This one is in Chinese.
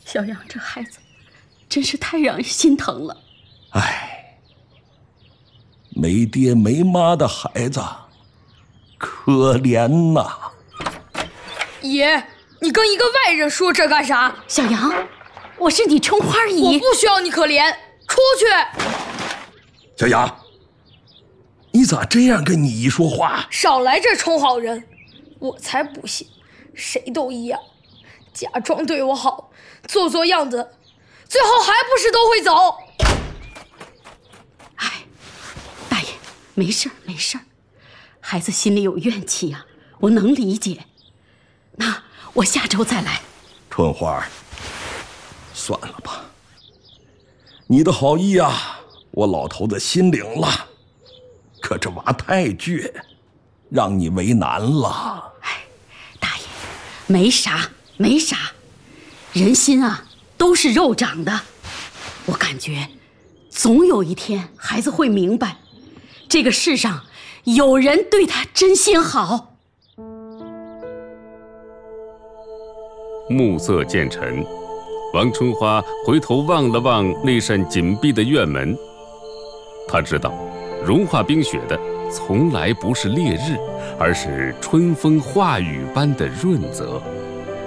小杨这孩子真是太让人心疼了。 哎，没爹没妈的孩子，可怜呐！ 爷，你跟一个外人说这干啥？ 小杨，我是你春花姨， 我不需要你可怜，出去！ 小杨，你咋这样跟你姨说话？ 少来这充好人，我才不信，谁都一样，假装对我好，做做样子，最后还不是都会走。 哎，大爷，没事儿没事儿，孩子心里有怨气呀，我能理解。那我下周再来。 春花，算了吧，你的好意啊，我老头子心领了，可这娃太倔，让你为难了。 哎，大爷，没啥没啥，人心啊都是肉长的，我感觉总有一天孩子会明白，这个世上有人对他真心好。 暮色渐沉，王春花回头望了望那扇紧闭的院门，她知道融化冰雪的从来不是烈日，而是春风化雨般的润泽。